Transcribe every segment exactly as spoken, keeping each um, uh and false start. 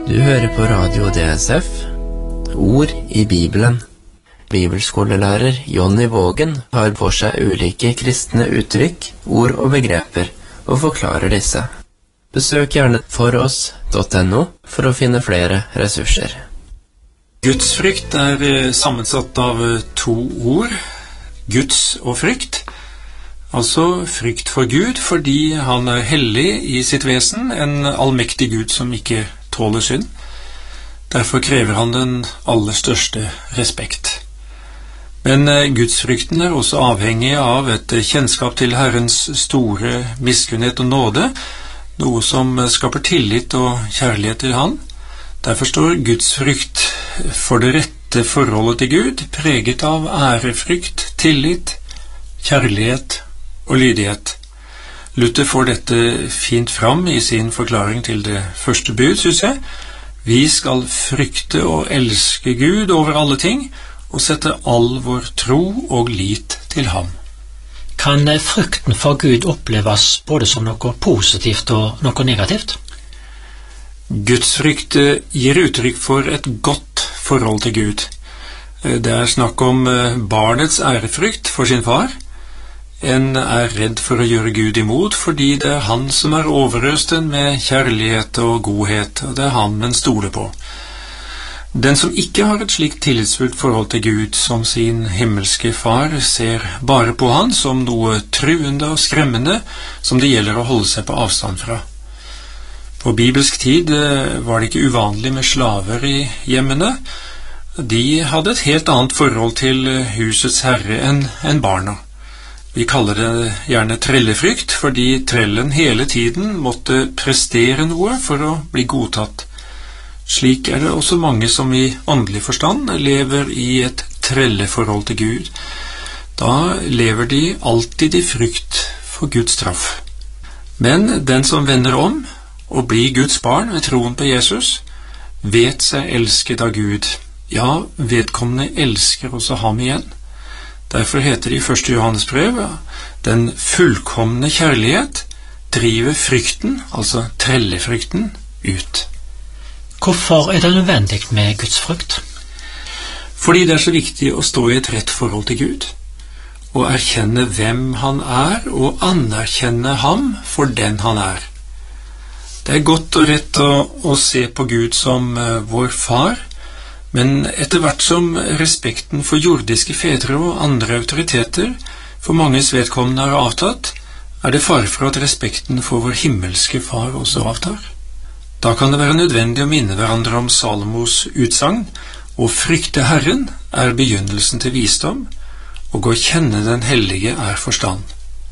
Du hører på Radio D S F, Ord i Bibelen. Bibelskolelærer Jonny Vågen har for seg ulike kristne uttrykk, ord og begreper, og forklarer disse. Besøk gjerne foross punktum no for å finne flere ressurser. Gudsfrykt er sammensatt av to ord, Guds og frykt. Altså frykt for Gud fordi han er hellig i sitt vesen, en allmektig Gud som ikke tåler synd. Derfor krever han den aller største respekt. Men gudsfrykten er også avhengig av et kjennskap til Herrens store miskunnhet og nåde, noe som skaper tillit og kjærlighet til han. Derfor står gudsfrykt for det rette forholdet til Gud, preget av ærefrykt, tillit, kjærlighet og lydighet. Luther får dette fint fram i sin forklaring til det første bud, synes jeg. Vi skal frykte og elske Gud over alle ting, og sette all vår tro og lit til ham. Kan frykten for Gud oppleves både som noe positivt og noe negativt? Gudsfrykt gir uttrykk for et godt forhold til Gud. Det er snakk om barnets ærefrykt for sin far. En er redd for å gjøre Gud imot, fordi det er han som er overøst den med kjærlighet og godhet, og det er han en stoler på. Den som ikke har et slikt tillitsfullt forhold til Gud som sin himmelske far, ser bare på han som noe truende og skremmende som det gjelder å holde seg på avstand fra. På bibelsk tid var det ikke uvanlig med slaver i hjemmene. De hadde et helt annet forhold til husets herre enn en barna. Vi kaller det gjerne trellefrykt, fordi trellen hele tiden måtte prestere noe for å bli godtatt. Slik er det også mange som i åndelig forstand lever i et trelleforhold til Gud. Da lever de alltid i frykt for Guds straff. Men den som vender om og blir Guds barn ved troen på Jesus, vet seg elsket av Gud. Ja, vedkommende elsker også ham igjen. Derfor heter det i første Johannes brev, den fullkomne kjærlighet driver frykten, altså trellefrykten, ut. Hvorfor er det nødvendig med Guds frykt? Fordi det er så viktig å stå i et rett forhold til Gud, og erkjenne hvem han er, og anerkjenne ham for den han er. Det er godt og rett å, å se på Gud som uh, vår far, men etter hvert som respekten for jordiske fedre og andre autoriteter for manges vedkommende er avtatt, er det fare for at respekten for vår himmelske far også avtar. Da kan det være nødvendig å minne hverandre om Salomos utsagn, å frykte Herren er begynnelsen til visdom, og å kjenne den hellige er forstand.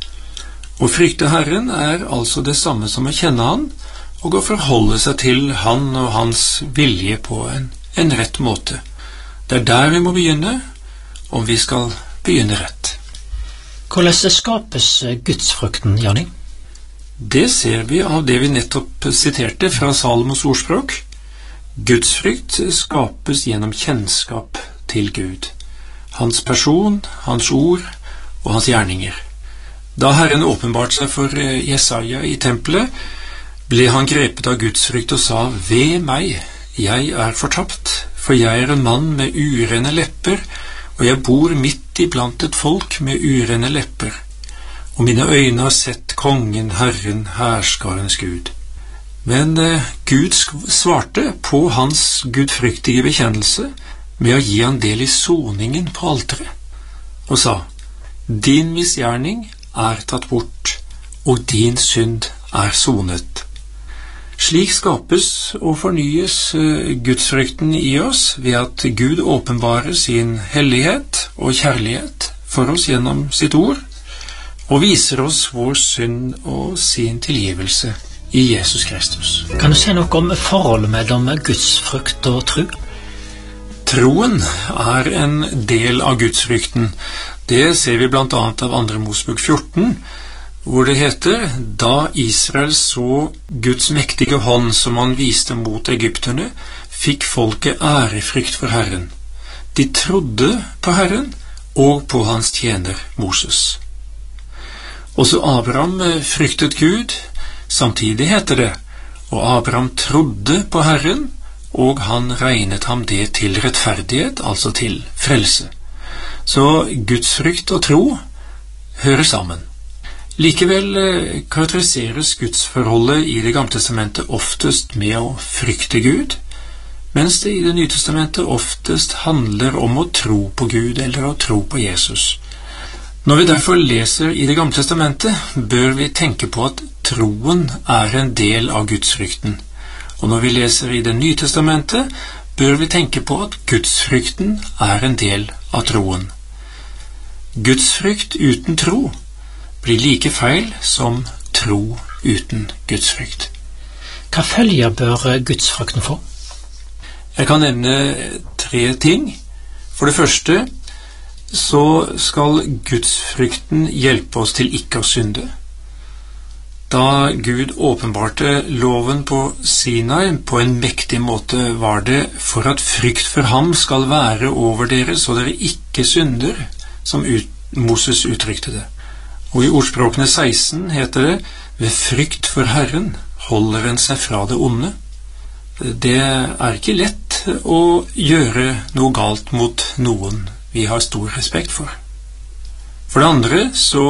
Å frykte Herren er altså det samme som å kjenne han, og å forholde seg til han og hans vilje på en en rett måte. Det er der vi må begynne, om vi skal begynne rett. Hvordan skapes gudsfrykten, Jonny? Det ser vi av det vi nettopp siterte fra Salomos ordspråk. Gudsfrykt skapes gjennom kjennskap til Gud, hans person, hans ord og hans gjerninger. Da Herren åpenbarte seg for Jesaja i tempelet, ble han grepet av gudsfrykt og sa, «Ved meg, jeg er fortapt, for jeg er en mann med urene lepper, og jeg bor midt iblant et folk med urene lepper. Og mine øyne har sett kongen, Herren, hærskarens Gud.» Men eh, Gud svarte på hans gudfryktige bekjennelse med å gi han del i soningen på alteret, og sa, «Din misgjerning er tatt bort, og din synd er sonet.» Slik skapes og fornyes gudsfrykten i oss ved at Gud åpenbarer sin hellighet og kjærlighet for oss gjennom sitt ord, og viser oss vår synd og sin tilgivelse i Jesus Kristus. Kan du si noe om forholdet mellom gudsfrykt og tro? Troen er en del av gudsfrykten. Det ser vi blant annet av andre Mosebok fjorten, hvor det heter, da Israel så Guds mektige hånd som han viste mot egypterne, fikk folket ærefrykt for Herren. De trodde på Herren og på hans tjener Moses. Også Abraham fryktet Gud, samtidig heter det, og Abraham trodde på Herren, og han regnet ham det til rettferdighet, altså til frelse. Så gudsfrykt og tro hører sammen. Likevel karakteriseres gudsforholdet i Det gamle testamentet oftest med å frykte Gud, mens det i Det nye testamentet oftest handler om å tro på Gud eller å tro på Jesus. Når vi derfor leser i Det gamle testamentet, bør vi tenke på at troen er en del av gudsfrykten. Og når vi leser i Det nye testamentet, bør vi tenke på at gudsfrykten er en del av troen. Gudsfrykt uten tro blir like feil som tro uten gudsfrykt. Hva følger bør gudsfrykten få? Jeg kan nevne tre ting. For det første så skal gudsfrykten hjelpe oss til ikke å synde. Da Gud åpenbarte loven på Sinai på en mektig måte, var det for at frykt for ham skal være over dere, så dere ikke synder, som ut, Moses uttrykte det. Og i ordspråkene seksten heter det: ved frykt for Herren holder en seg fra det onde. Det er ikke lett å gjøre noe galt mot noen vi har stor respekt for. For det andre så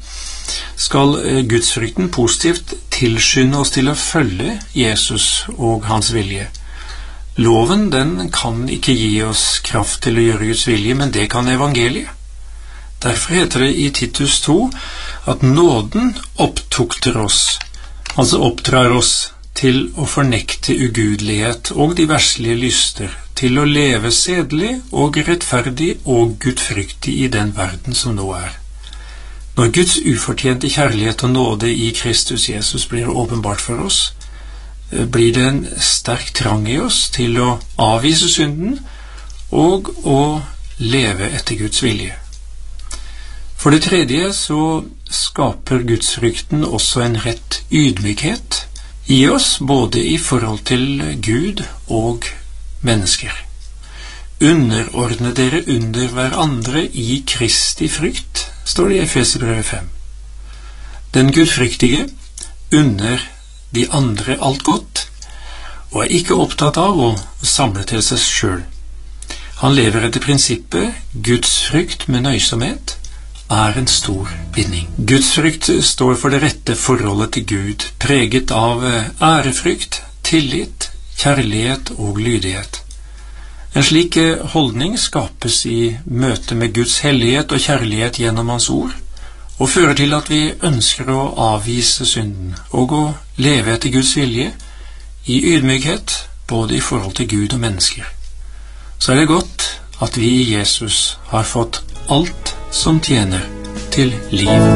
skal gudsfrykten positivt tilskynde oss til å følge Jesus og hans vilje. Loven, den kan ikke gi oss kraft til å gjøre Guds vilje, men det kan evangeliet. Derfor heter det i Titus to at nåden opptukter oss, altså oppdrar oss til å fornekte ugudelighet og de verslige lyster, til å leve sedelig og rettferdig og gudfryktig i den verden som nå er. Når Guds ufortjente kjærlighet og nåde i Kristus Jesus blir åpenbart for oss, blir det en sterk trang i oss til å avvise synden og å leve etter Guds vilje. For det tredje så skaper gudsfrykten også en rett ydmykhet i oss, både i forhold til Gud og mennesker. Underordne dere under hverandre i Kristi frykt, står det i Efeserbrevet fem. Den gudfryktige unner de andre alt godt, og er ikke opptatt av å samle til seg selv. Han lever etter prinsippet gudsfrykt med nøysomhet er en stor vinning. Gudsfrykt står for det rette forholdet til Gud, preget av ærefrykt, tillit, kjærlighet og lydighet. En slik holdning skapes i møte med Guds hellighet og kjærlighet gjennom hans ord, og fører til at vi ønsker å avvise synden og å leve etter Guds vilje i ydmykhet, både i forhold til Gud og mennesker. Så er det godt at vi i Jesus har fått alt som tjener til liv.